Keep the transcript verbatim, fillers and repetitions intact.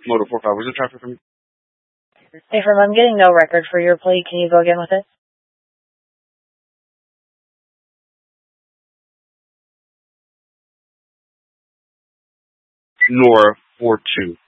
Motor four five, was it traffic for me? Hey, from I'm getting no record for your plate. Can you go again with it? Nora four two.